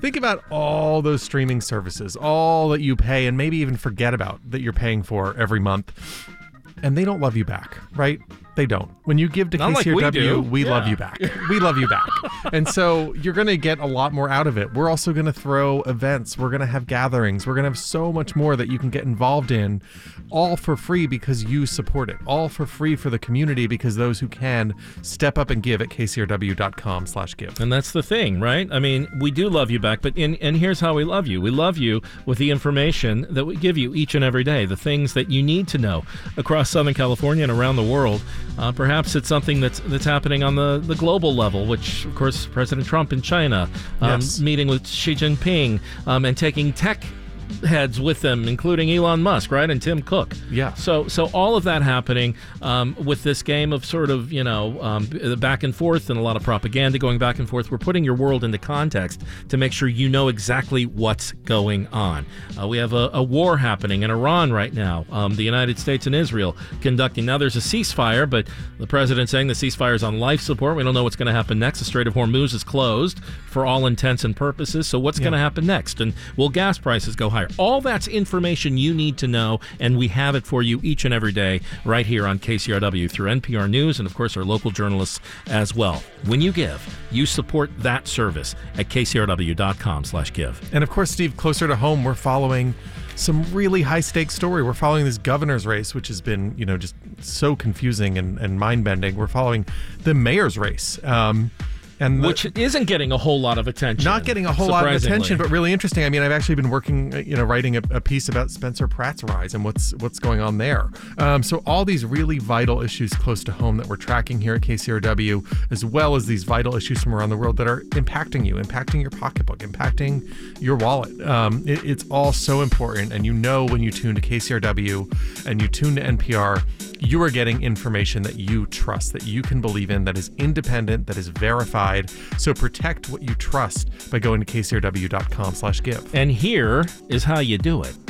all those streaming services, all that you pay and maybe even forget about that you're paying for every month. And they don't love you back, right? They don't. When you give to KCRW, we love you back. We love you back. And so you're going to get a lot more out of it. We're also going to throw events. We're going to have gatherings. We're going to have so much more that you can get involved in, all for free because you support it. All for free for the community because those who can step up and give at kcrw.com/give. And that's the thing, right? I mean, we do love you back, but and here's how we love you. We love you with the information that we give you each and every day, the things that you need to know across Southern California and around the world. Perhaps it's something that's happening on the global level, which, of course, President Trump in China, meeting with Xi Jinping and taking tech heads with them, including Elon Musk, right, and Tim Cook. Yeah. So all of that happening with this game of sort of, back and forth and a lot of propaganda going back and forth. We're putting your world into context to make sure you know exactly what's going on. We have a war happening in Iran right now. The United States and Israel conducting. Now there's a ceasefire, but the president saying the ceasefire is on life support. We don't know what's going to happen next. The Strait of Hormuz is closed for all intents and purposes. So what's going to happen next? And will gas prices go higher? All that's information you need to know, and we have it for you each and every day right here on KCRW through NPR News and, of course, our local journalists as well. When you give, you support that service at kcrw.com/give. And, of course, Steve, closer to home, we're following some really high-stakes story. We're following this governor's race, which has been, just so confusing and mind-bending. We're following the mayor's race. Which isn't getting a whole lot of attention. Not getting a whole lot of attention, but really interesting. I mean, I've actually been working, writing a piece about Spencer Pratt's rise and what's going on there. So all these really vital issues close to home that we're tracking here at KCRW, as well as these vital issues from around the world that are impacting you, impacting your pocketbook, impacting your wallet. It's all so important. And when you tune to KCRW and you tune to NPR, you are getting information that you trust, that you can believe in, that is independent, that is verified. So protect what you trust by going to kcrw.com/give. And here is how you do it.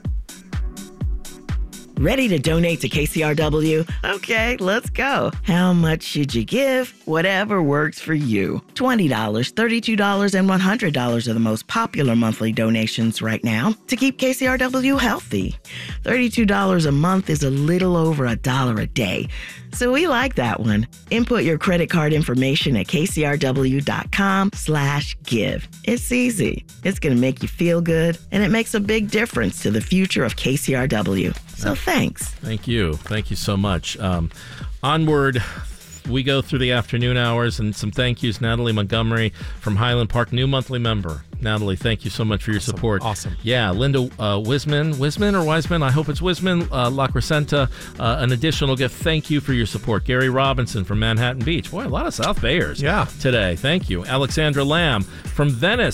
Ready to donate to KCRW? Okay, let's go. How much should you give? Whatever works for you. $20, $32, and $100 are the most popular monthly donations right now to keep KCRW healthy. $32 a month is a little over $1 a day. So we like that one. Input your credit card information at kcrw.com/give. It's easy. It's going to make you feel good, and it makes a big difference to the future of KCRW. So thanks. Thank you. Thank you so much. Onward. We go through the afternoon hours and some thank yous. Natalie Montgomery from Highland Park, new monthly member. Natalie, thank you so much for your support. Awesome. Yeah, Linda Wiseman or Wiseman? I hope it's Wiseman. La Crescenta, an additional gift. Thank you for your support. Gary Robinson from Manhattan Beach. Boy, a lot of South Bayers today. Thank you. Alexandra Lamb from Venice.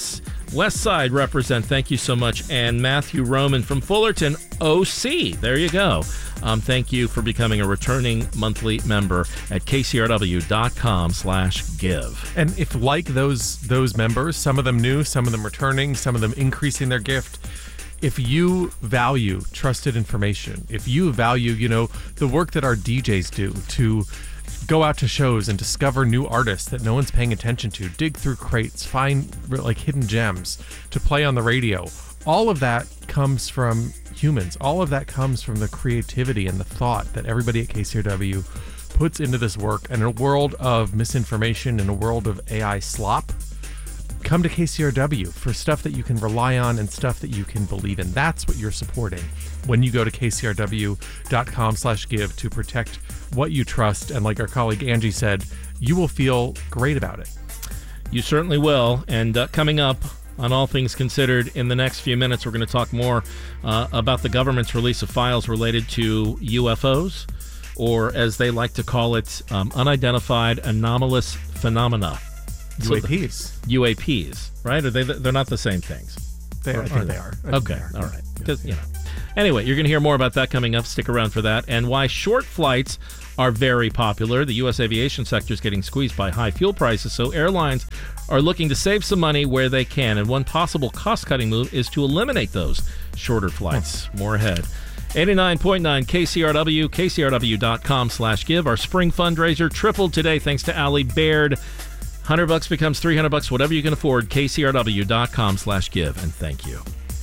West Side represent. Thank you so much. And Matthew Roman from Fullerton, OC. There you go. Thank you for becoming a returning monthly member at kcrw.com/give. And if, like those members, some of them new, some of them returning, some of them increasing their gift, if you value trusted information, if you value, the work that our DJs do to go out to shows and discover new artists that no one's paying attention to, dig through crates, find like hidden gems to play on the radio, all of that comes from humans. All of that comes from the creativity and the thought that everybody at KCRW puts into this work. And in a world of misinformation, in a world of AI slop, come to KCRW for stuff that you can rely on and stuff that you can believe in. That's what you're supporting when you go to kcrw.com/give to protect what you trust. And like our colleague Angie said, you will feel great about it. You certainly will. And coming up on All Things Considered in the next few minutes, we're going to talk more about the government's release of files related to UFOs, or as they like to call it, unidentified anomalous phenomena. UAPs, right? Or they're not the same things? They are. I think they are. Okay, all right. Because, Anyway, you're going to hear more about that coming up. Stick around for that. And why short flights are very popular. The U.S. aviation sector is getting squeezed by high fuel prices, so airlines are looking to save some money where they can. And one possible cost-cutting move is to eliminate those shorter flights. More ahead. 89.9 KCRW, kcrw.com/give. Our spring fundraiser tripled today thanks to Allie Baird. $100 becomes $300, whatever you can afford. kcrw.com/give. And thank you.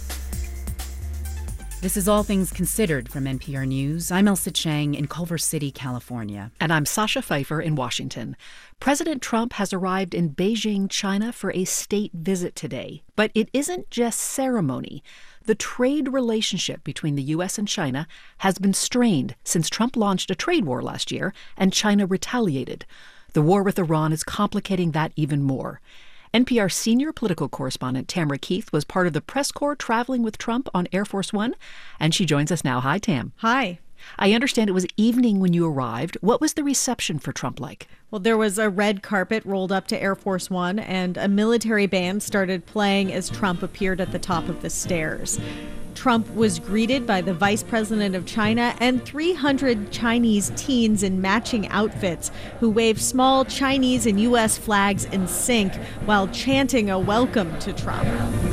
This is All Things Considered from NPR News. I'm Elsa Chang in Culver City, California. And I'm Sasha Pfeiffer in Washington. President Trump has arrived in Beijing, China for a state visit today. But it isn't just ceremony. The trade relationship between the U.S. and China has been strained since Trump launched a trade war last year and China retaliated. The war with Iran is complicating that even more. NPR senior political correspondent Tamara Keith was part of the press corps traveling with Trump on Air Force One, and she joins us now. Hi, Tam. Hi. I understand it was evening when you arrived. What was the reception for Trump like? Well, there was a red carpet rolled up to Air Force One, and a military band started playing as Trump appeared at the top of the stairs. Trump was greeted by the vice president of China and 300 Chinese teens in matching outfits who waved small Chinese and U.S. flags in sync while chanting a welcome to Trump.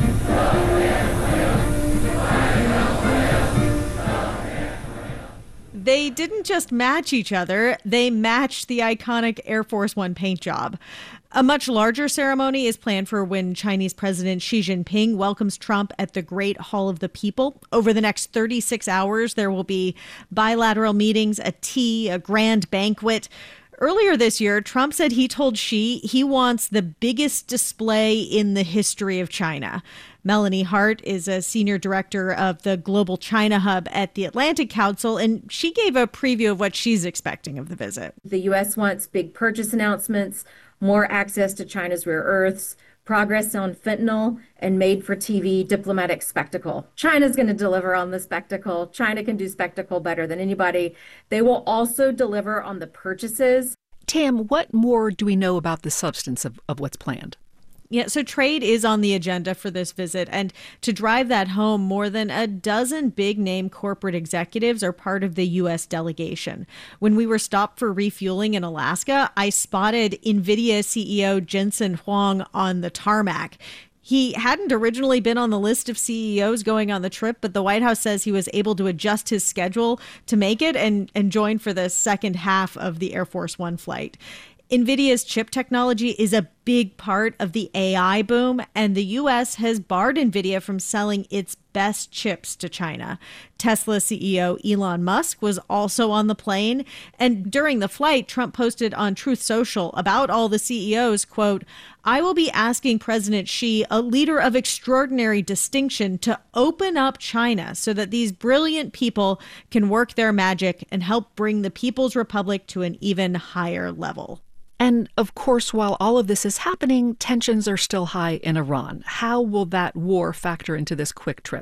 They didn't just match each other, they matched the iconic Air Force One paint job. A much larger ceremony is planned for when Chinese President Xi Jinping welcomes Trump at the Great Hall of the People. Over the next 36 hours, there will be bilateral meetings, a tea, a grand banquet. Earlier this year, Trump said he told Xi he wants the biggest display in the history of China. Melanie Hart is a senior director of the Global China Hub at the Atlantic Council, and she gave a preview of what she's expecting of the visit. The U.S. wants big purchase announcements, more access to China's rare earths, progress on fentanyl, and made-for-TV diplomatic spectacle. China's going to deliver on the spectacle. China can do spectacle better than anybody. They will also deliver on the purchases. Tam, what more do we know about the substance of what's planned? Yeah, so trade is on the agenda for this visit. And to drive that home, more than a dozen big-name corporate executives are part of the U.S. delegation. When we were stopped for refueling in Alaska, I spotted NVIDIA CEO Jensen Huang on the tarmac. He hadn't originally been on the list of CEOs going on the trip, but the White House says he was able to adjust his schedule to make it and join for the second half of the Air Force One flight. NVIDIA's chip technology is a big part of the AI boom, and the U.S. has barred NVIDIA from selling its best chips to China. Tesla CEO Elon Musk was also on the plane, and during the flight, Trump posted on Truth Social about all the CEOs, quote, "I will be asking President Xi, a leader of extraordinary distinction, to open up China so that these brilliant people can work their magic and help bring the People's Republic to an even higher level." And of course, while all of this is happening, tensions are still high in Iran. How will that war factor into this quick trip?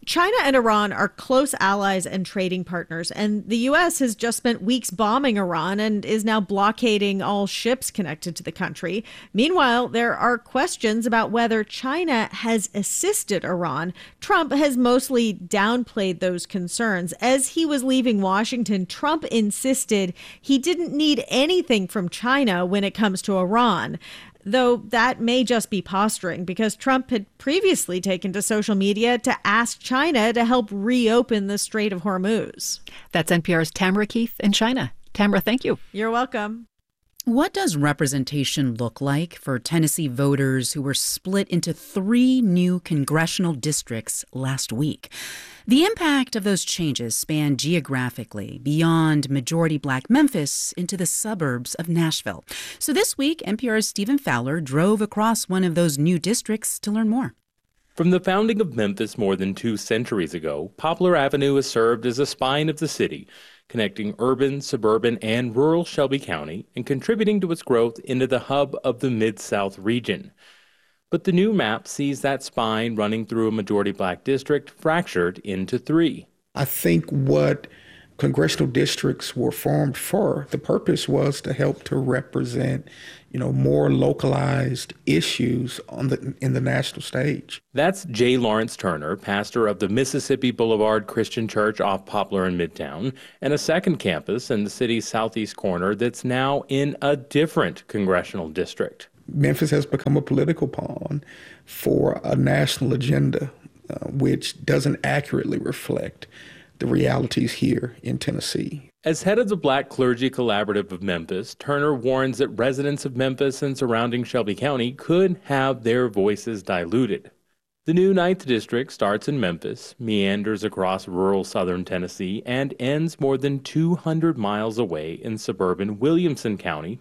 China and Iran are close allies and trading partners, and the U.S. has just spent weeks bombing Iran and is now blockading all ships connected to the country. Meanwhile, there are questions about whether China has assisted Iran. Trump has mostly downplayed those concerns. As he was leaving Washington, Trump insisted he didn't need anything from China when it comes to Iran. Though that may just be posturing, because Trump had previously taken to social media to ask China to help reopen the Strait of Hormuz. That's NPR's Tamara Keith in China. Tamara, thank you. You're welcome. What does representation look like for Tennessee voters who were split into 3 new congressional districts last week? The impact of those changes span geographically beyond majority black Memphis into the suburbs of Nashville. So this week, NPR's Stephen Fowler drove across one of those new districts to learn more. From the founding of Memphis more than 2 centuries ago, Poplar Avenue has served as a spine of the city, connecting urban, suburban, and rural Shelby County and contributing to its growth into the hub of the Mid-South region. But the new map sees that spine running through a majority black district fractured into 3. I think what congressional districts were formed for, the purpose was to help to represent, more localized issues in the national stage. That's J. Lawrence Turner, pastor of the Mississippi Boulevard Christian Church off Poplar in Midtown, and a second campus in the city's southeast corner that's now in a different congressional district. Memphis has become a political pawn for a national agenda, which doesn't accurately reflect the realities here in Tennessee. As head of the Black Clergy Collaborative of Memphis, Turner warns that residents of Memphis and surrounding Shelby County could have their voices diluted. The new 9th District starts in Memphis, meanders across rural southern Tennessee, and ends more than 200 miles away in suburban Williamson County,